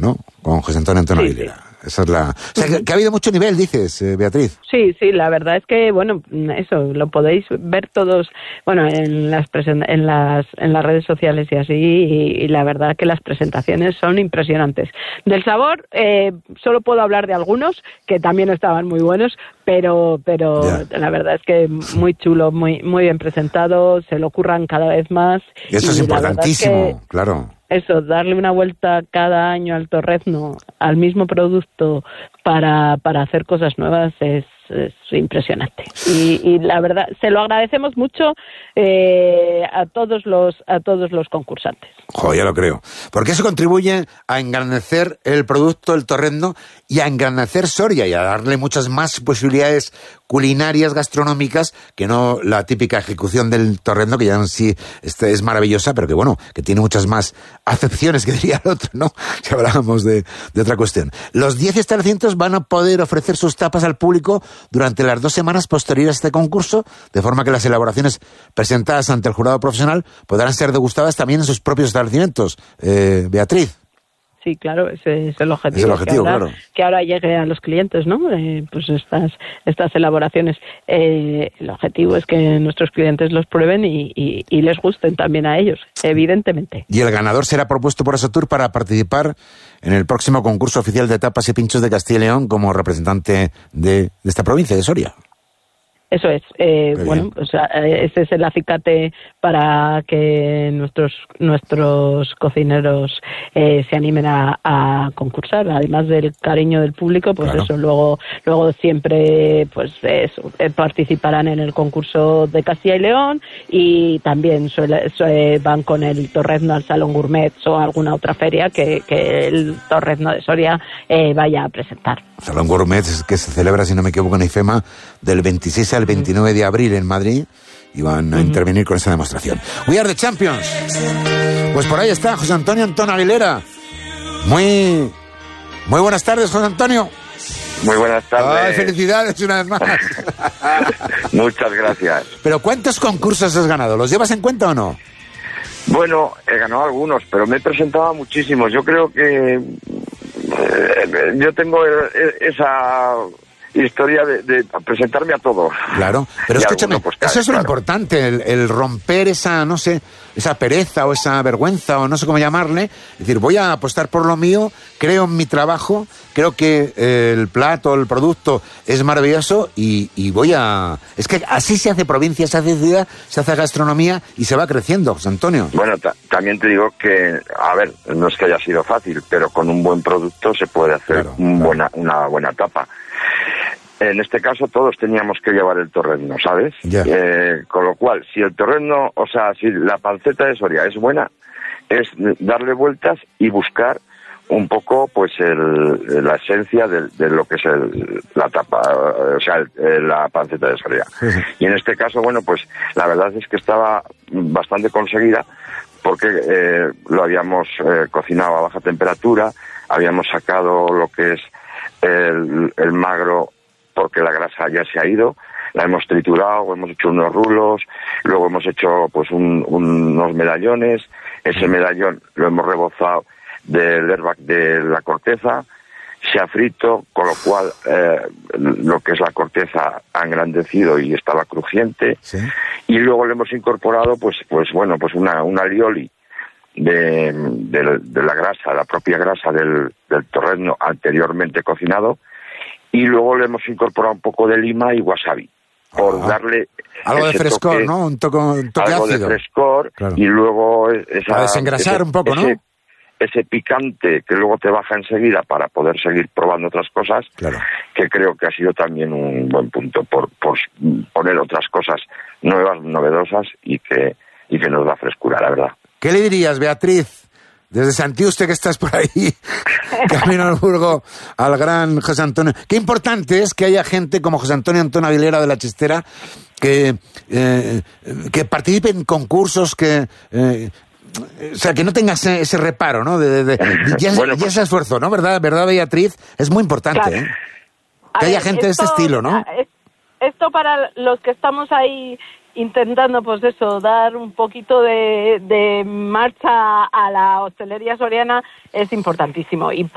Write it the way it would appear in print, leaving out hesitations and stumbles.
¿no? Con José Antonio Aguilera. Sí. Esa es la... O sea, que ha habido mucho nivel, dices, Beatriz. Sí, la verdad es que, bueno, eso lo podéis ver todos, bueno, en las redes sociales y así, y la verdad que las presentaciones son impresionantes. Del sabor, solo puedo hablar de algunos, que también estaban muy buenos, pero la verdad es que muy chulo, muy bien presentado, se lo curran cada vez más. Y eso es importantísimo, claro. Eso, darle una vuelta cada año al torrezno, al mismo producto para hacer cosas nuevas es impresionante. Y la verdad, se lo agradecemos mucho a todos los concursantes. Ya lo creo. Porque eso contribuye a engrandecer el producto, el torrezno, y a engrandecer Soria y a darle muchas más posibilidades culinarias, gastronómicas, que no la típica ejecución del torrezno, que ya en sí es maravillosa, pero que bueno, que tiene muchas más acepciones, que diría el otro, ¿no? Si hablábamos de otra cuestión. Los 10 establecimientos van a poder ofrecer sus tapas al público durante las 2 semanas posteriores a este concurso, de forma que las elaboraciones presentadas ante el jurado profesional podrán ser degustadas también en sus propios establecimientos. Beatriz. Sí, claro, ese es el objetivo. Es el objetivo, claro. Que ahora llegue a los clientes, ¿no? Pues estas elaboraciones. El objetivo es que nuestros clientes los prueben y les gusten también a ellos, evidentemente. Y el ganador será propuesto por Asatur para participar en el próximo concurso oficial de tapas y pinchos de Castilla y León como representante de esta provincia, de Soria. Eso es. Bueno, pues ese es el acicate para que nuestros cocineros se animen a concursar. Además del cariño del público, pues claro. Eso. Luego siempre, pues eso, participarán en el concurso de Castilla y León y también van con el torrezno al Salón Gourmet o a alguna otra feria que el torrezno de Soria vaya a presentar. Salón Gourmet es que se celebra, si no me equivoco, en IFEMA del 26 al 29 de abril en Madrid y van a intervenir con esa demostración. We are the champions. Pues por ahí está José Antonio Aguilera. Muy buenas tardes, José Antonio. Muy buenas tardes. Ay, felicidades una vez más. Muchas gracias. Pero ¿cuántos concursos has ganado? ¿Los llevas en cuenta o no? Bueno, he ganado algunos, pero me he presentado a muchísimos. Yo creo que yo tengo esa historia de presentarme a todo. Claro, pero escúchame, pues, eso es lo importante, el romper esa, no sé, esa pereza o esa vergüenza o no sé cómo llamarle. Es decir, voy a apostar por lo mío, creo en mi trabajo, creo que el plato, el producto es maravilloso y voy a... Es que así se hace provincia, se hace ciudad, se hace gastronomía y se va creciendo, José Antonio. Bueno, también te digo que, a ver, no es que haya sido fácil, pero con un buen producto se puede hacer una buena tapa. En este caso todos teníamos que llevar el torrezno, ¿sabes? Yeah. Con lo cual, si el torrezno, o sea, si la panceta de Soria es buena, es darle vueltas y buscar un poco, pues, la esencia de lo que es la tapa, o sea, la panceta de Soria. Sí. Y en este caso, bueno, pues, la verdad es que estaba bastante conseguida porque lo habíamos cocinado a baja temperatura, habíamos sacado lo que es el magro porque la grasa ya se ha ido, la hemos triturado, hemos hecho unos rulos, luego hemos hecho pues unos medallones, ese medallón lo hemos rebozado del airbag de la corteza, se ha frito, con lo cual lo que es la corteza ha engrandecido y estaba crujiente, ¿sí? Y luego le hemos incorporado pues una alioli de la grasa, la propia grasa del torrezno anteriormente cocinado, y luego le hemos incorporado un poco de lima y wasabi por darle algo de frescor, toque, ¿no? Un toque algo ácido. De frescor, claro. Y luego para desengrasar un poco, ¿no? Ese picante que luego te baja enseguida para poder seguir probando otras cosas, claro. Que creo que ha sido también un buen punto por poner otras cosas nuevas, novedosas y que nos da frescura, la verdad. ¿Qué le dirías, Beatriz? Desde Santiuste, que estás por ahí, camino al Burgo, al gran José Antonio. Qué importante es que haya gente como José Antonio Aguilera de la Chistera que participe en concursos, o sea, que no tengas ese reparo, ¿no? Ese esfuerzo, ¿no? ¿Verdad, Beatriz? Es muy importante, claro. ¿Eh? Que haya gente de este estilo, ¿no? Esto para los que estamos ahí intentando, pues eso, dar un poquito de marcha a la hostelería soriana es importantísimo. Y